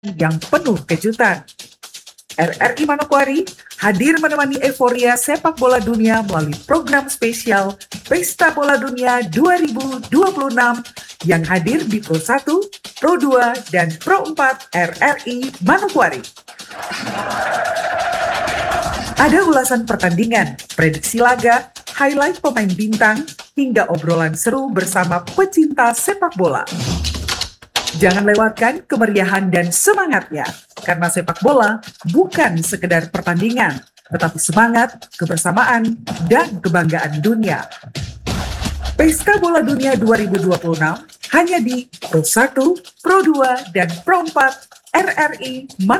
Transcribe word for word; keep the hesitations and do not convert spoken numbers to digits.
yang penuh kejutan. R R I Manokwari hadir menemani euforia sepak bola dunia melalui program spesial Pesta Bola Dunia dua ribu dua puluh enam yang hadir di Pro satu, Pro dua, dan Pro empat R R I Manokwari. Ada ulasan pertandingan, prediksi laga, highlight pemain bintang, hingga obrolan seru bersama pecinta sepak bola. Jangan lewatkan kemeriahan dan semangatnya, karena sepak bola bukan sekedar pertandingan, tetapi semangat, kebersamaan, dan kebanggaan dunia. Pesta Bola Dunia dua ribu dua puluh enam hanya di Pro satu, Pro dua, dan Pro empat R R I Manokwari.